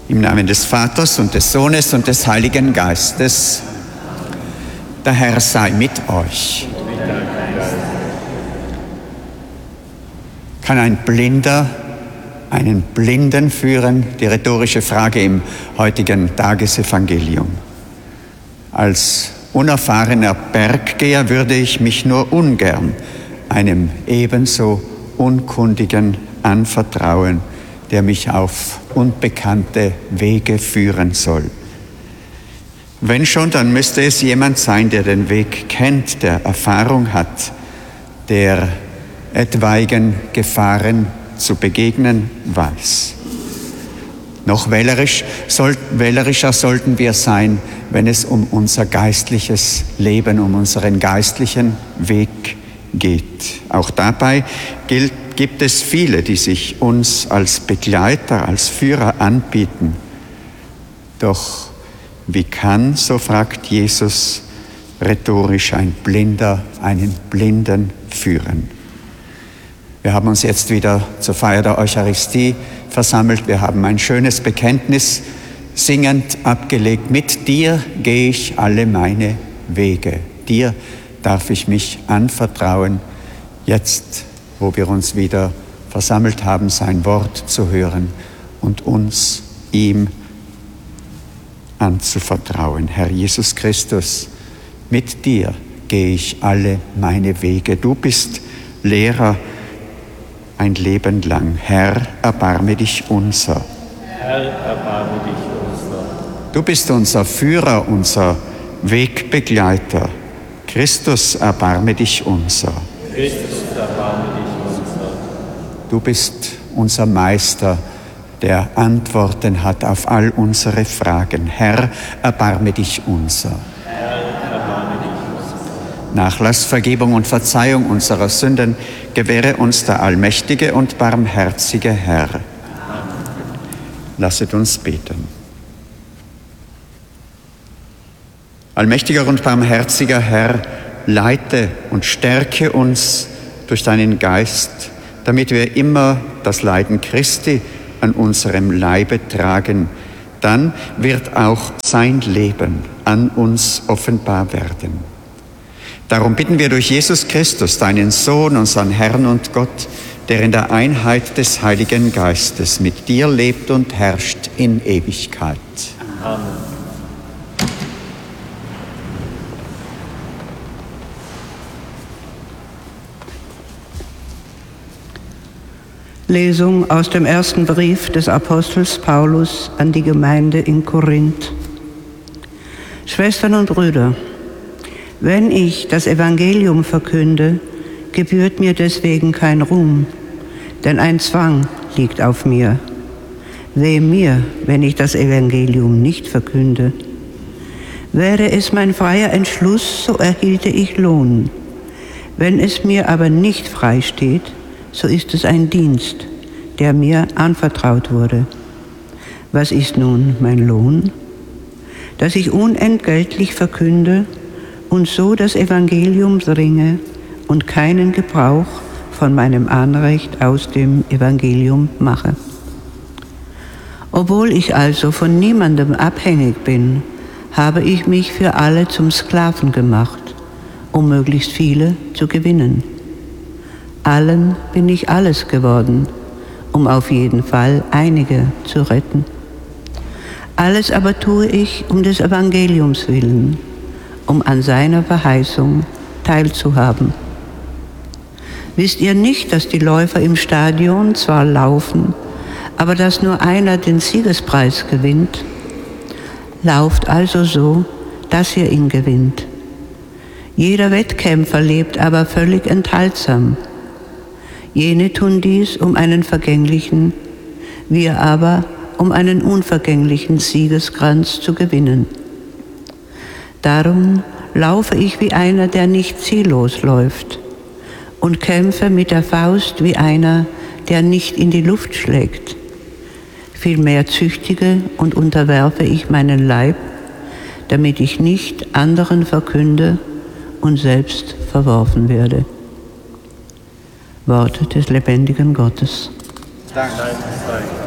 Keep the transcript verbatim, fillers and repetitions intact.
Im Namen des Vaters und des Sohnes und des Heiligen Geistes. Der Herr sei mit euch. Kann ein Blinder einen Blinden führen? Die rhetorische Frage im heutigen Tagesevangelium. Als unerfahrener Berggeher würde ich mich nur ungern einem ebenso Unkundigen anvertrauen, der mich auf unbekannte Wege führen soll. Wenn schon, dann müsste es jemand sein, der den Weg kennt, der Erfahrung hat, der etwaigen Gefahren zu begegnen weiß. Noch wählerisch, soll, wählerischer sollten wir sein, wenn es um unser geistliches Leben, um unseren geistlichen Weg geht. Auch dabei gilt, gibt es viele, die sich uns als Begleiter, als Führer anbieten. Doch wie kann, so fragt Jesus rhetorisch, ein Blinder einen Blinden führen? Wir haben uns jetzt wieder zur Feier der Eucharistie versammelt. Wir haben ein schönes Bekenntnis singend abgelegt. Mit dir gehe ich alle meine Wege. Dir darf ich mich anvertrauen, jetzt, wo wir uns wieder versammelt haben, sein Wort zu hören und uns ihm anzuvertrauen. Herr Jesus Christus, mit dir gehe ich alle meine Wege. Du bist Lehrer ein Leben lang. Herr, erbarme dich unser. Herr, erbarme dich unser. Du bist unser Führer, unser Wegbegleiter. Christus, erbarme dich unser. Christus, erbarme dich unser. Du bist unser Meister, der Antworten hat auf all unsere Fragen. Herr, erbarme dich unser. Herr, erbarme dich unser. Nachlass, Vergebung und Verzeihung unserer Sünden gewähre uns der allmächtige und barmherzige Herr. Amen. Lasset uns beten. Allmächtiger und barmherziger Herr, leite und stärke uns durch deinen Geist, damit wir immer das Leiden Christi an unserem Leibe tragen. Dann wird auch sein Leben an uns offenbar werden. Darum bitten wir durch Jesus Christus, deinen Sohn, unseren Herrn und Gott, der in der Einheit des Heiligen Geistes mit dir lebt und herrscht in Ewigkeit. Amen. Lesung aus dem ersten Brief des Apostels Paulus an die Gemeinde in Korinth. Schwestern und Brüder, wenn ich das Evangelium verkünde, gebührt mir deswegen kein Ruhm, denn ein Zwang liegt auf mir. Wehe mir, wenn ich das Evangelium nicht verkünde. Wäre es mein freier Entschluss, so erhielte ich Lohn. Wenn es mir aber nicht frei steht, so ist es ein Dienst, der mir anvertraut wurde. Was ist nun mein Lohn? Dass ich unentgeltlich verkünde und so das Evangelium bringe und keinen Gebrauch von meinem Anrecht aus dem Evangelium mache. Obwohl ich also von niemandem abhängig bin, habe ich mich für alle zum Sklaven gemacht, um möglichst viele zu gewinnen. Allen bin ich alles geworden, um auf jeden Fall einige zu retten. Alles aber tue ich um des Evangeliums willen, um an seiner Verheißung teilzuhaben. Wisst ihr nicht, dass die Läufer im Stadion zwar laufen, aber dass nur einer den Siegespreis gewinnt? Lauft also so, dass ihr ihn gewinnt. Jeder Wettkämpfer lebt aber völlig enthaltsam. Jene tun dies um einen vergänglichen, wir aber um einen unvergänglichen Siegeskranz zu gewinnen. Darum laufe ich wie einer, der nicht ziellos läuft, und kämpfe mit der Faust wie einer, der nicht in die Luft schlägt. Vielmehr züchtige und unterwerfe ich meinen Leib, damit ich nicht anderen verkünde und selbst verworfen werde. Worte des lebendigen Gottes. Dank sei